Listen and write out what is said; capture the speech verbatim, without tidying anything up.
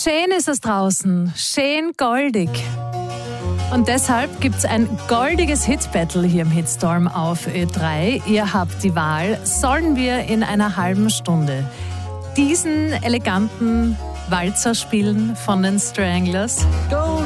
Schön ist es draußen, schön goldig. Und deshalb gibt es ein goldiges Hit-Battle hier im Hitstorm auf Ö drei. Ihr habt die Wahl, sollen wir in einer halben Stunde diesen eleganten Walzer spielen von den Stranglers? Go